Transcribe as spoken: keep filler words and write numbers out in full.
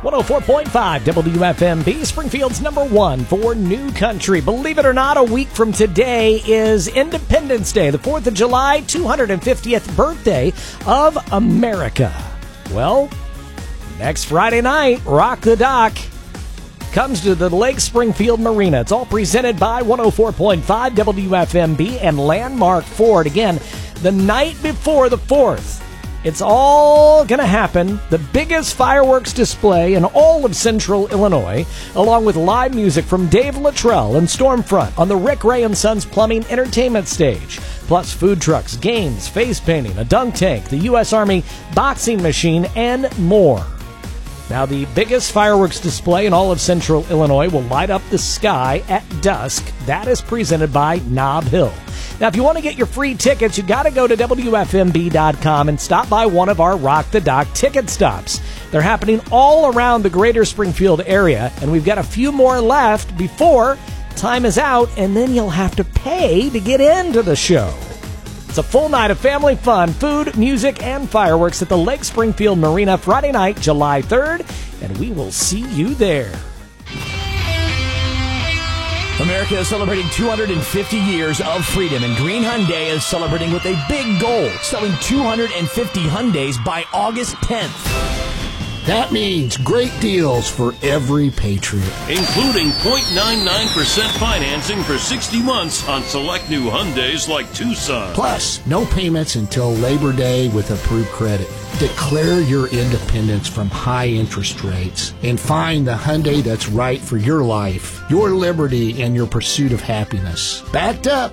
one oh four point five W F M B, Springfield's number one for new country. Believe it or not, a week from today is Independence Day, the fourth of July, two hundred fiftieth birthday of America. Well, next Friday night, Rock the Dock comes to the Lake Springfield Marina. It's all presented by one oh four point five W F M B and Landmark Ford. Again, the night before the fourth. It's all going to happen. The biggest fireworks display in all of Central Illinois, along with live music from Dave Luttrell and Stormfront on the Rick Ray and Sons Plumbing Entertainment Stage. Plus food trucks, games, face painting, a dunk tank, the U S Army boxing machine, and more. Now, the biggest fireworks display in all of Central Illinois will light up the sky at dusk. That is presented by Nob Hill. Now, if you want to get your free tickets, you got to go to W F M B dot com and stop by one of our Rock the Dock ticket stops. They're happening all around the greater Springfield area, and we've got a few more left before time is out, and then you'll have to pay to get into the show. It's a full night of family fun, food, music, and fireworks at the Lake Springfield Marina Friday night, July third, and we will see you there. America is celebrating two hundred fifty years of freedom, and Green Hyundai is celebrating with a big goal, selling two hundred fifty Hyundais by August tenth. That means great deals for every patriot. Including zero point nine nine percent financing for sixty months on select new Hyundais like Tucson. Plus, no payments until Labor Day with approved credit. Declare your independence from high interest rates and find the Hyundai that's right for your life, your liberty, and your pursuit of happiness. Backed up